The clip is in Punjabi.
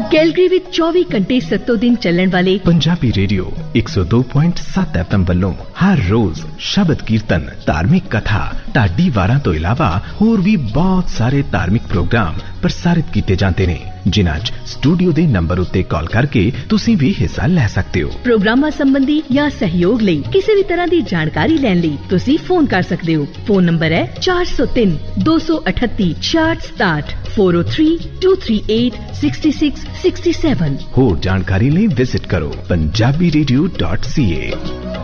ਕੈਲਗਰੀ ਵਿੱਚ 24 ਘੰਟੇ 7 ਦਿਨ ਚੱਲਣ ਵਾਲੇ ਪੰਜਾਬੀ ਰੇਡੀਓ 102.7 FM ਵੱਲੋਂ ਹਰ ਰੋਜ਼ ਸ਼ਬਦ ਕੀਰਤਨ, ਧਾਰਮਿਕ ਕਥਾ, ਢਾਡੀ ਵਾਰਾਂ ਤੋਂ ਇਲਾਵਾ ਹੋਰ ਵੀ ਬਹੁਤ ਸਾਰੇ ਧਾਰਮਿਕ ਪ੍ਰੋਗਰਾਮ ਪ੍ਰਸਾਰਿਤ ਕੀਤੇ ਜਾਂਦੇ ਨੇ, ਜਿਨ੍ਹਾਂ 'ਚ ਸਟੂਡੀਓ ਦੇ ਨੰਬਰ ਉੱਤੇ ਕਾਲ ਕਰਕੇ ਤੁਸੀਂ ਵੀ ਹਿੱਸਾ ਲੈ ਸਕਦੇ ਹੋ। ਪ੍ਰੋਗਰਾਮਾਂ ਸੰਬੰਧੀ ਜਾਂ ਸਹਿਯੋਗ ਲਈ ਕਿਸੇ ਵੀ ਤਰ੍ਹਾਂ ਦੀ ਜਾਣਕਾਰੀ ਲੈਣ ਲਈ ਤੁਸੀਂ ਫੋਨ ਕਰ ਸਕਦੇ ਹੋ। ਫੋਨ ਨੰਬਰ ਹੈ 403 238 6667 403 238 6667। ਹੋਰ ਜਾਣਕਾਰੀ ਲਈ ਵਿਜ਼ਿਟ ਕਰੋ punjabiradio.ca।